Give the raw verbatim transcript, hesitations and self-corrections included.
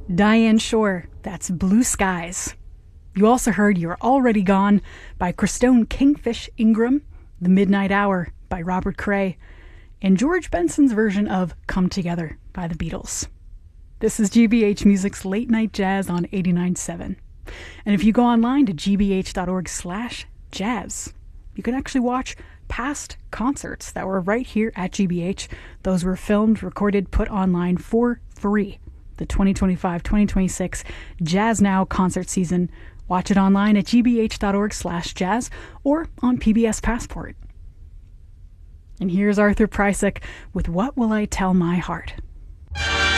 Diane Shore, that's Blue Skies. You also heard You're Already Gone by Christone Kingfish Ingram, The Midnight Hour by Robert Cray, and George Benson's version of Come Together by the Beatles. This is G B H Music's Late Night Jazz on eighty-nine point seven. And if you go online to g b h dot org slash jazz, you can actually watch past concerts that were right here at G B H. Those were filmed, recorded, put online for free. The twenty twenty-five twenty twenty-six Jazz Now concert season. Watch it online at g b h dot org slash jazz or on P B S Passport. And here's Arthur Prysock with What Will I Tell My Heart?